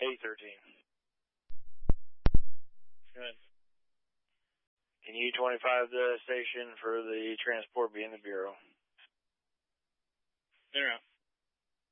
813. Good. Can you 25 the station for the transport being the Bureau? They're out.